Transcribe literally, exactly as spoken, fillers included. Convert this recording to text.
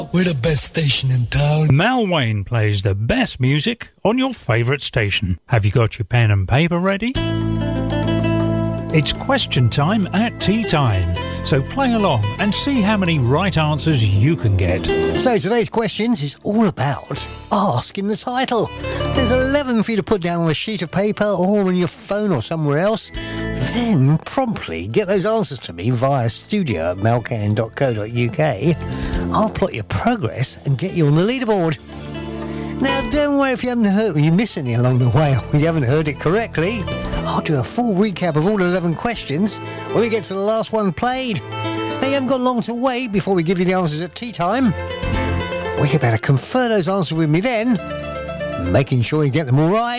We're the best station in town. Mal Wayne plays the best music on your favourite station. Have you got your pen and paper ready? It's question time at tea time. So play along and see how many right answers you can get. So today's questions is all about Ask in the title. There's eleven for you to put down on a sheet of paper or on your phone or somewhere else. Then promptly get those answers to me via studio at melcan dot co dot uk. I'll plot your progress and get you on the leaderboard. Now, don't worry if you haven't heard, you miss any along the way or you haven't heard it correctly. I'll do a full recap of all eleven questions when we get to the last one played. Now, you haven't got long to wait before we give you the answers at tea time. Well, you better confer those answers with me then, making sure you get them all right.